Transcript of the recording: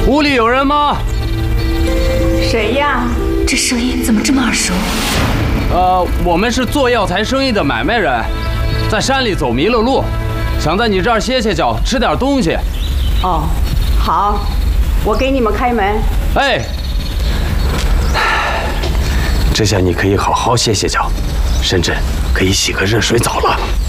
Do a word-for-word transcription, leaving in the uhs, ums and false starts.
屋里有人吗？ 谁呀？ 这声音怎么这么耳熟？ 呃，我们是做药材生意的买卖人，在山里走迷了路，想在你这儿歇歇脚，吃点东西。 哦，好，我给你们开门。 哎，这下你可以好好歇歇脚，甚至可以洗个热水澡了。